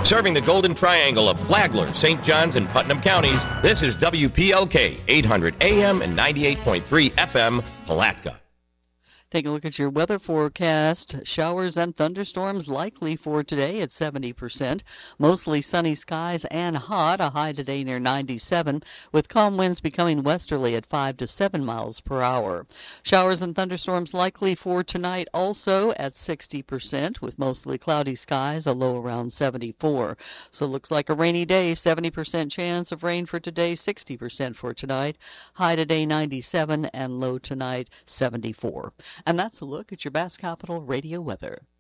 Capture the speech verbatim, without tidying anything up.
Serving the Golden Triangle of Flagler, Saint Johns, and Putnam counties, this is W P L K, eight hundred A M and ninety-eight point three F M, Palatka. Take a look at your weather forecast. Showers and thunderstorms likely for today at seventy percent. Mostly sunny skies and hot. A high today near ninety-seven, with calm winds becoming westerly at five to seven miles per hour. Showers and thunderstorms likely for tonight also at sixty percent, with mostly cloudy skies, a low around seventy-four. So it looks like a rainy day. seventy percent chance of rain for today, sixty percent for tonight. High today ninety-seven and low tonight seventy-four. And that's a look at your Bass Capital Radio weather.